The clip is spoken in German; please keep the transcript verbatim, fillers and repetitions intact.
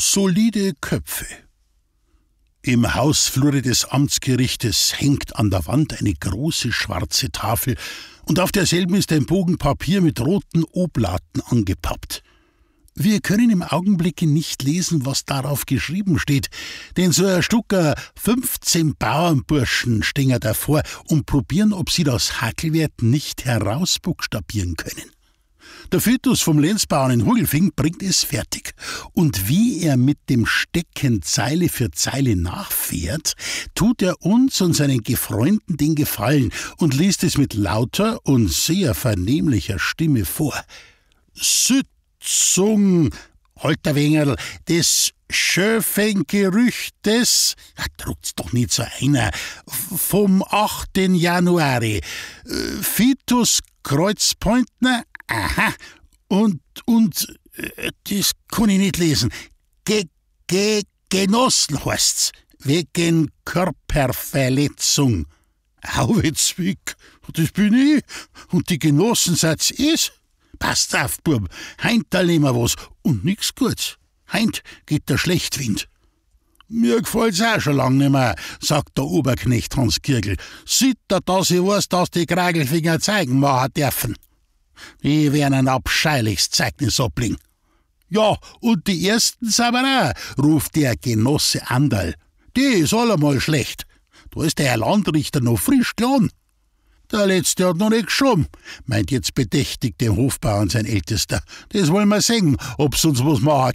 Solide Köpfe. Im Hausflure des Amtsgerichtes hängt an der Wand eine große schwarze Tafel und auf derselben ist ein Bogen Papier mit roten Oblaten angepappt. Wir können im Augenblicke nicht lesen, was darauf geschrieben steht, denn so ein Stucker fünfzehn Bauernburschen stehen davor und probieren, ob sie das Hackelwert nicht herausbuchstabieren können. Der Fötus vom Lenzbauern in Hugelfing bringt es fertig. Und wie er mit dem Stecken Zeile für Zeile nachfährt, tut er uns und seinen Gefreunden den Gefallen und liest es mit lauter und sehr vernehmlicher Stimme vor. Sitzung, alter Wengerl, des schöfen Gerüchtes, ja, druckt's doch nicht so einer, vom achten Januar, äh, Fetus Kreuzpointner, aha, und, und, äh, das kann ich nicht lesen. Ge, ge, genossen heißt's, wegen Körperverletzung. Auwetzwick, das bin ich, und die Genossen seid's es? Passt auf, Bub, heint da nehmen wir was, und nix Gutes. Heint geht der Schlechtwind. Mir gefällt's auch schon lang nimmer, sagt der Oberknecht Hans Kirgel. Sieht er, dass ich weiß, dass die Kragelfinger zeigen machen dürfen. Die werden ein abscheuliches Zeugnis ablegen. Ja, und die ersten sind wir auch, ruft der Genosse Anderl. Die ist allemal schlecht. Da ist der Herr Landrichter noch frisch dran. Der Letzte hat noch nicht geschoben, meint jetzt bedächtig dem Hofbauern sein Ältester. Das wollen wir sehen, ob's uns was machen